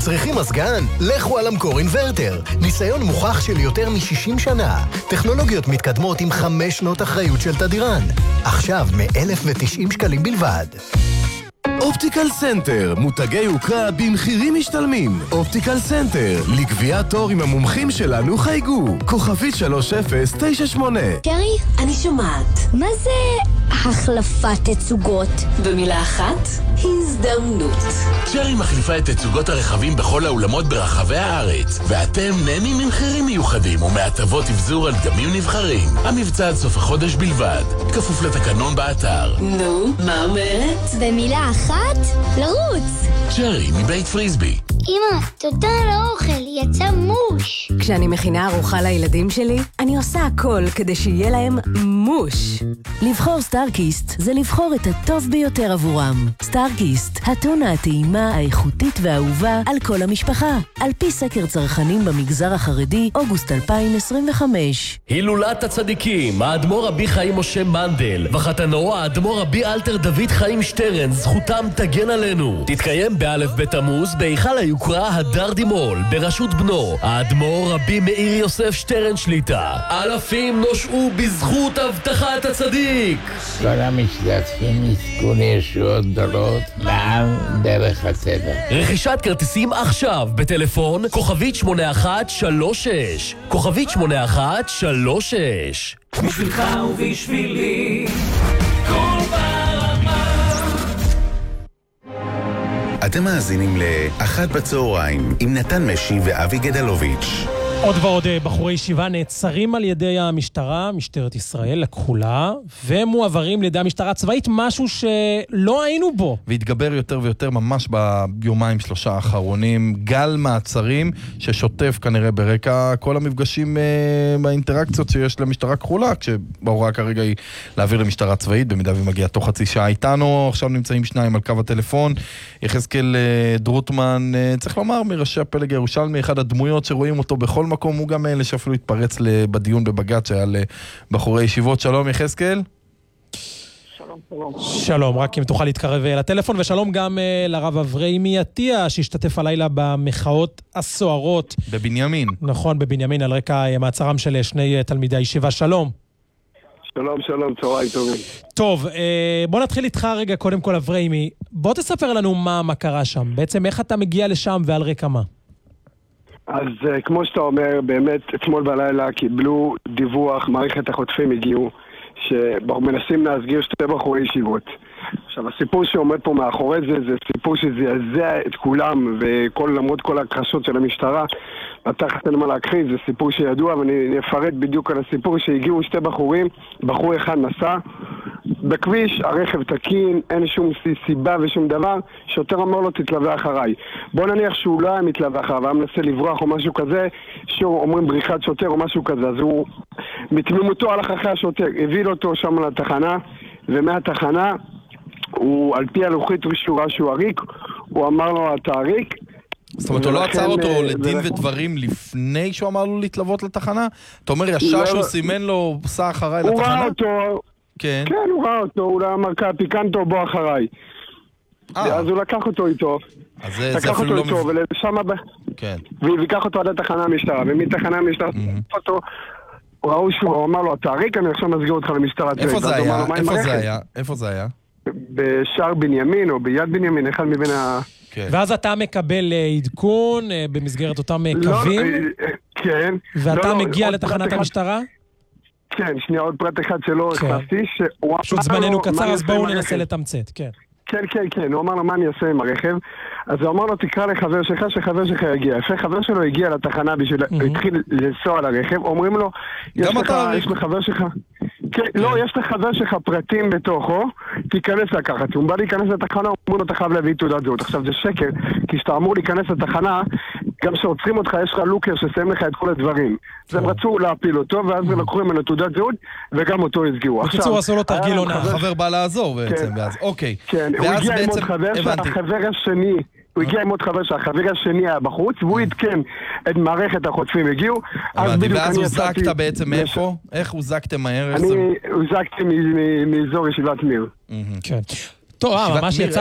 צריכים מזגן? לכו על המקור אינברטר. ניסיון מוכח של יותר מ-60 שנה. טכנולוגיות מתקדמות עם 5 שנות אחריות של תדירן. עכשיו מ-1,090 שקלים בלבד. אופטיקל סנטר, מותגי יוקרה במחירים משתלמים. אופטיקל סנטר, לקביעת תור עם המומחים שלנו חייגו. כוכבית 3098. קרי, אני שומעת. מה זה החלפת תצוגות? במילה אחת, הזדמנות. צ'רי מחליפה את תצוגות הרכבים בכל האולמות ברחבי הארץ, ואתם נהנים ממחירים מיוחדים ומהטבות אבזור על דגמים נבחרים. המבצע עד סוף החודש בלבד, כפוף לתקנון באתר. נו, מה אומרת? במילה אחת, לרוץ. צ'רי מבית פריסבי. אמא, תודה על האוכל, יצא מוש. כשאני מכינה ארוחה לילדים שלי, אני עושה הכל כדי שיהיה להם מוש. לבחור סטארקיסט זה לבחור את הטוב ביותר עבורם. סטארקיסט, הטונה הטעימה, האיכותית והאהובה על כל המשפחה. על פי סקר צרכנים במגזר החרדי, אוגוסט 2025. הילולת הצדיקים, האדמו"ר רבי חיים משה מנדל, וחתנו האדמו"ר רבי אלתר דוד חיים שטרן, זכותם תגן עלינו. תתקיים באלף בתמוז, בהיכל היוקרה הדר דימול, בראשות בנו, האדמו"ר רבי מאיר יוסף שטרן שליטה. אלפים נושעו בזכות הבטחת הצדיק. כל המשתתפים יזכו לישועות גדולות לעם דרך הטבע. רכישת כרטיסים עכשיו בטלפון כוכבית 8136. כוכבית 8136. בשבילך ובשבילי כל ברמה. אתם מאזינים לאחת בצהריים עם נתן משי ואבי גדלוביץ'. עוד ועוד בחורי ישיבה נעצרים על ידי המשטרה, משטרת ישראל, הכחולה, ומועברים לידי המשטרה הצבאית, משהו שלא היינו בו. והתגבר יותר ויותר ממש ביומיים 3 האחרונים, גל מעצרים ששוטף כנראה ברקע כל המפגשים באינטראקציות שיש למשטרה כחולה, כשבהוראה כרגע היא להעביר למשטרה צבאית, במידה ומגיע תוך חצי שעה איתנו. עכשיו נמצאים 2 על קו הטלפון, יחזקאל דרוטמן, צריך לומר, מראשי הפלג הירושלמי, אחד הדמויות שרואים אותו בכל מקום, הוא גם אלה שאפילו התפרץ בדיון בבג"ץ שהיה לבחורי ישיבות. שלום יחזקאל. שלום, שלום. שלום, רק אם תוכל להתקרב לטלפון, ושלום גם לרב אברהימי עטיה, שהשתתף הלילה במחאות הסוערות. בבנימין. נכון, בבנימין, על רקע מעצרם של 2 תלמידי הישיבה. שלום. שלום, שלום, צהריים טובים. טוב, בוא נתחיל איתך רגע, קודם כל אברהימי. בוא תספר לנו מה קרה שם. בעצם איך אתה מגיע לשם ועל רקע מה? אז כמו שאתה אומר, באמת אתמול בלילה קיבלו דיווח, מערכת החוטפים הגיעו, שמנסים להסגיר 2 בחורי ישיבות. עכשיו, הסיפור שעומד פה מאחורי זה סיפור שזעזע את כולם, ולמרות כל הכחשות של המשטרה, תחת אין מה להכחיש, זה סיפור שידוע, ואני אפרט בדיוק על הסיפור שהגיעו 2 בחורים, בחור אחד נסע בכביש, הרכב תקין, אין שום סיבה ושום דבר, שוטר אמר לו תתלווה אחריי. בוא נניח שהוא לא היה מתלווה אחריו, היה מנסה לברוח או משהו כזה, שאומרים בריחת שוטר או משהו כזה, אז הוא מתמימותו הלך אחרי השוטר, הביא אותו שם לתחנה, ומהתחנה הוא על פי הלוחית רישורה שהוא עריק, הוא אמר לו אתה עריק. זאת אומרת, הוא לא עצר אותו לדין ודברים לפני שהוא אמר לו להתלוות לתחנה? אתה אומר ישר שהוא סימן לו סע אחריי לתחנה? הוא ראה אותו, כן, הוא ראה אותו, הוא אמר פיקנטו בוא אחריי. אז הוא לקח אותו איתו, לקח אותו איתו ולשם ויקח אותו עד התחנה המשטרה, ומתחנה המשטרה ראו שהוא אמר לו אתה עריק, אני עכשיו מסגיר אותך למשטרה. איפה זה היה? בשער בנימין או ביד בנימין, אחד מבין ואז אתה מקבל עדכון במסגרת אותם קווים? כן. ואתה מגיע לתחנת המשטרה? כן, שנייה, עוד פרט אחד שלא הכנסתי. פשוט זמננו קצר, אז בואו ננסה לתמצת, כן. כן, הוא אמר לו מה אני אעשה עם הרכב, אז הוא אמר לו תקרא לחבר שלך שחבר שלך יגיע. יפה, חבר שלו הגיע לתחנה בשביל להתחיל לנסוע על הרכב, אומרים לו יש לך חבר שלך, לא, יש לחבר שלך פרטים בתוכו, תיכנס לקחת. הוא בא להיכנס לתחנה, אומרים לו אתה חייב להביא תעודת זהות. עכשיו זה שקר, כי שאתה אמור להיכנס לתחנה, גם שעוצרים אותך יש לך לוקר ששם לך את כל הדברים. אז הם רצו להפיל אותו, ואז הם לקחו ממנו תעודת זהות, וגם אותו הסגירו. בקיצור עשו לו תרגיל עונה. החבר בא לעזור בעצם, ואז אוקיי. כן, הוא הגיע עם עוד חבר שהחבר השני, הוא הגיע עם עוד חבר שהחבר השני היה בחוץ, והוא התקן את מערכת החוטפים הגיעו. ואז הוזקת בעצם מאיפה? איך הוזקתם מהר? אני הוזקתי מאזור ישיבת מיר. כן. טוב, ממש יצא